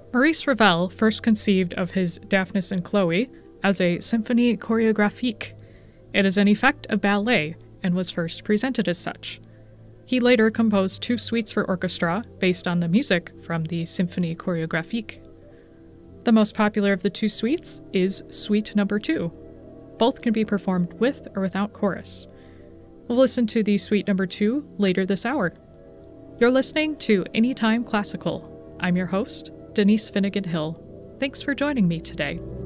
Maurice Ravel first conceived of his Daphnis and Chloe as a symphonie chorégraphique. It is an effect of ballet and was first presented as such. He later composed 2 suites for orchestra based on the music from the Symphonie chorégraphique. The most popular of the 2 suites is Suite Number 2. Both can be performed with or without chorus. We'll listen to the Suite Number 2 later this hour. You're listening to Anytime Classical. I'm your host, Denise Finnegan Hill. Thanks for joining me today.